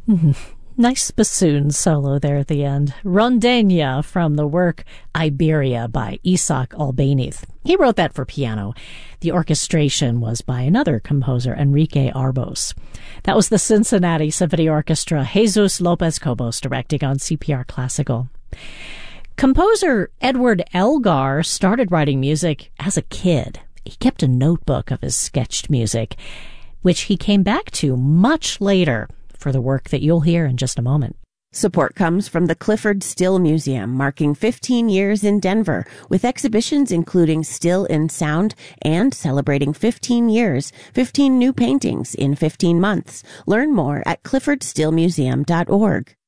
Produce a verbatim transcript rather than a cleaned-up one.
Nice bassoon solo there at the end. Rondegna from the work Iberia by Isaac Albéniz. He wrote that for piano. The orchestration was by another composer, Enrique Arbos. That was the Cincinnati Symphony Orchestra, Jesus Lopez Cobos, directing on C P R Classical. Composer Edward Elgar started writing music as a kid. He kept a notebook of his sketched music, which he came back to much later for the work that you'll hear in just a moment. Support comes from the Clyfford Still Museum, marking fifteen years in Denver, with exhibitions including Still in Sound and celebrating fifteen years, fifteen new paintings in fifteen months. Learn more at clifford still museum dot org.